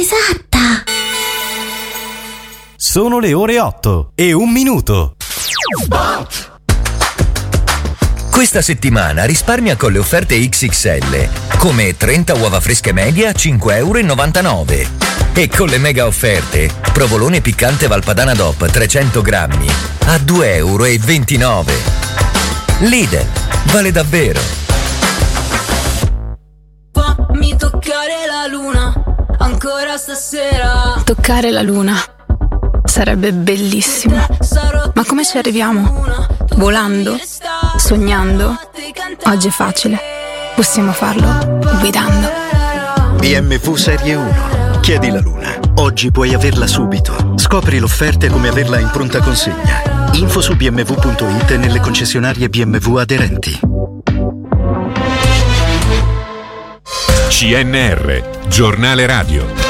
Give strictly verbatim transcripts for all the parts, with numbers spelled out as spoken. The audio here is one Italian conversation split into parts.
esatta. Sono le ore otto e un minuto. Spot! Questa settimana risparmia con le offerte X X L, come trenta uova fresche media a cinque e novantanove euro. E con le mega offerte, provolone piccante Valpadana D O P trecento grammi a due e ventinove euro. Lidl, vale davvero. Fammi toccare la luna, ancora stasera. Toccare la luna sarebbe bellissimo. Ma come ci arriviamo? Volando? Sognando? Oggi è facile. Possiamo farlo guidando. B M W Serie uno. Chiedi la luna. Oggi puoi averla subito. Scopri l'offerta e come averla in pronta consegna. Info su b m w punto i t e nelle concessionarie B M W aderenti. C N R, giornale radio.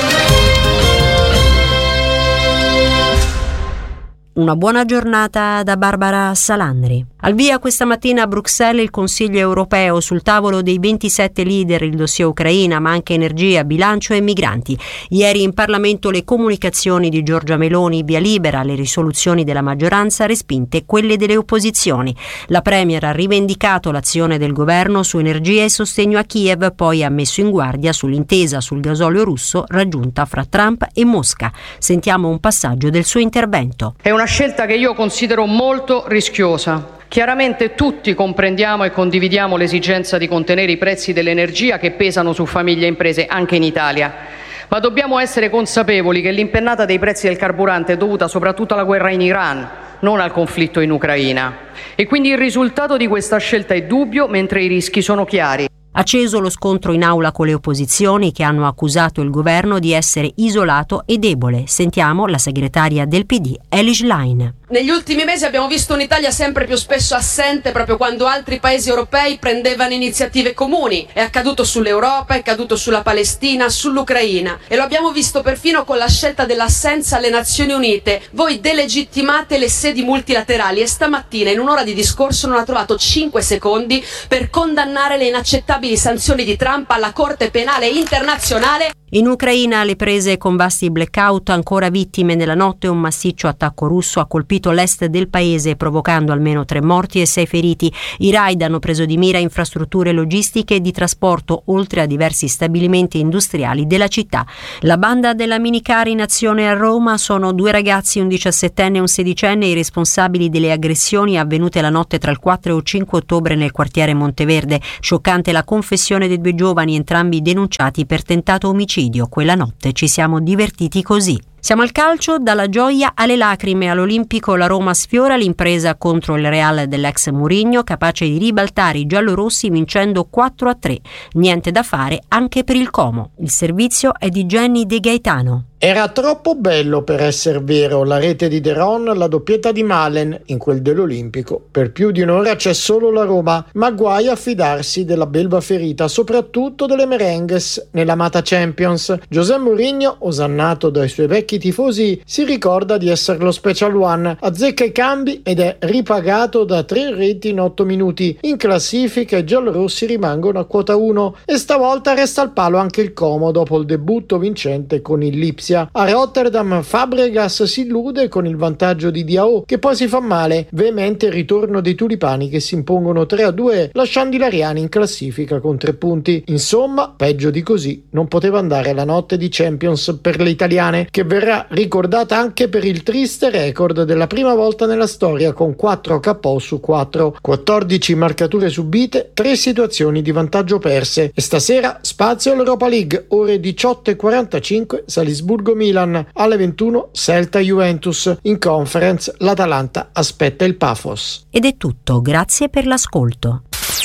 Una buona giornata da Barbara Salandri. Al via questa mattina a Bruxelles il Consiglio europeo, sul tavolo dei ventisette leader il dossier Ucraina, ma anche energia, bilancio e migranti. Ieri in Parlamento le comunicazioni di Giorgia Meloni, via libera alle risoluzioni della maggioranza, respinte quelle delle opposizioni. La Premier ha rivendicato l'azione del governo su energia e sostegno a Kiev, poi ha messo in guardia sull'intesa sul gasolio russo raggiunta fra Trump e Mosca. Sentiamo un passaggio del suo intervento. È una scelta che io considero molto rischiosa. Chiaramente tutti comprendiamo e condividiamo l'esigenza di contenere i prezzi dell'energia che pesano su famiglie e imprese anche in Italia, ma dobbiamo essere consapevoli che l'impennata dei prezzi del carburante è dovuta soprattutto alla guerra in Iran, non al conflitto in Ucraina. E quindi il risultato di questa scelta è dubbio, mentre i rischi sono chiari. Acceso lo scontro in aula con le opposizioni che hanno accusato il governo di essere isolato e debole. Sentiamo la segretaria del P D, Elish Line. Negli ultimi mesi abbiamo visto un'Italia sempre più spesso assente proprio quando altri paesi europei prendevano iniziative comuni. È accaduto sull'Europa, è accaduto sulla Palestina, sull'Ucraina e lo abbiamo visto perfino con la scelta dell'assenza alle Nazioni Unite. Voi delegittimate le sedi multilaterali e stamattina in un'ora di discorso non ha trovato cinque secondi per condannare le inaccettabili sanzioni di Trump alla Corte Penale Internazionale. In Ucraina le prese con vasti blackout, ancora vittime nella notte. Un massiccio attacco russo ha colpito l'est del paese provocando almeno tre morti e sei feriti. I raid hanno preso di mira infrastrutture logistiche e di trasporto oltre a diversi stabilimenti industriali della città. La banda della minicar in azione a Roma sono due ragazzi, un diciassettenne e un sedicenne, i responsabili delle aggressioni avvenute la notte tra il quattro e il cinque ottobre nel quartiere Monteverde. Scioccante la confessione dei due giovani, entrambi denunciati per tentato omicidio. Quella notte ci siamo divertiti così. Siamo al calcio, dalla gioia alle lacrime. All'Olimpico la Roma sfiora l'impresa contro il Real dell'ex Mourinho, capace di ribaltare i giallorossi vincendo quattro a tre. Niente da fare anche per il Como. Il servizio è di Jenny De Gaetano. Era troppo bello per essere vero, la rete di De Ron, la doppietta di Malen, in quel dell'Olimpico. Per più di un'ora c'è solo la Roma, ma guai a fidarsi della belva ferita, soprattutto delle merengues nell'amata Champions. José Mourinho, osannato dai suoi vecchi tifosi, si ricorda di essere lo Special One, azzecca i cambi ed è ripagato da tre reti in otto minuti. In classifica i giallorossi rimangono a quota uno e stavolta resta al palo anche il Como dopo il debutto vincente con il Lipsia. A Rotterdam Fabregas si illude con il vantaggio di Diao, che poi si fa male. Veemente il ritorno dei tulipani che si impongono tre a due lasciando i lariani in classifica con tre punti. Insomma, peggio di così non poteva andare la notte di Champions per le italiane, che verrà ricordata anche per il triste record della prima volta nella storia con quattro K O su quattro, quattordici marcature subite, tre situazioni di vantaggio perse. E stasera spazio all'Europa League, ore diciotto e quarantacinque Salisburgo Milan, alle ventuno Celta Juventus. In Conference l'Atalanta aspetta il Pafos. Ed è tutto, grazie per l'ascolto.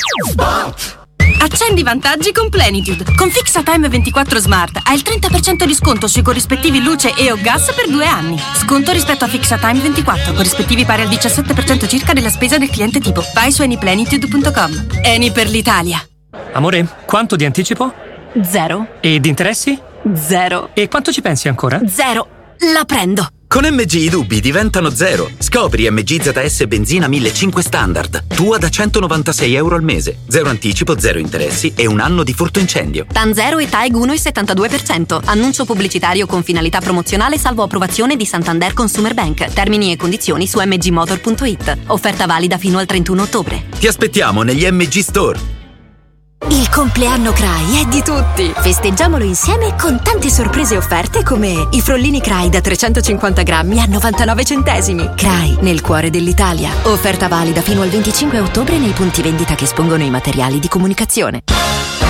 Spot! Accendi i vantaggi con Plenitude. Con Fixatime ventiquattro Smart hai il trenta per cento di sconto sui corrispettivi luce e o gas per due anni. Sconto rispetto a Fixatime ventiquattro, corrispettivi pari al diciassette per cento circa della spesa del cliente tipo. Vai su anyplenitude punto com. Eni per l'Italia. Amore, quanto di anticipo? Zero. E di interessi? Zero. E quanto ci pensi ancora? Zero. La prendo. Con M G i dubbi diventano zero. Scopri M G Z S benzina millecinquecento standard. Tua da centonovantasei euro al mese. Zero anticipo, zero interessi e un anno di furto incendio. TAN zero e T A E G uno virgola settantadue per cento. Annuncio pubblicitario con finalità promozionale salvo approvazione di Santander Consumer Bank. Termini e condizioni su m g motor punto i t. Offerta valida fino al trentuno ottobre. Ti aspettiamo negli M G Store. Il compleanno C R A I è di tutti. Festeggiamolo insieme con tante sorprese offerte come i frollini C R A I da trecentocinquanta grammi a novantanove centesimi. C R A I, nel cuore dell'Italia. Offerta valida fino al venticinque ottobre nei punti vendita che espongono i materiali di comunicazione.